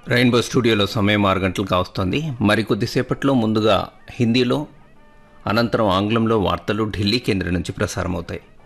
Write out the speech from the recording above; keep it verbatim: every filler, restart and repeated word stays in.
Rainbow స్టూడియోలో సమయం ఆరు గంటలు కావస్తోంది. మరికొద్దిసేపట్లో ముందుగా హిందీలో, అనంతరం ఆంగ్లంలో వార్తలు ఢిల్లీ కేంద్రం నుంచి ప్రసారమవుతాయి.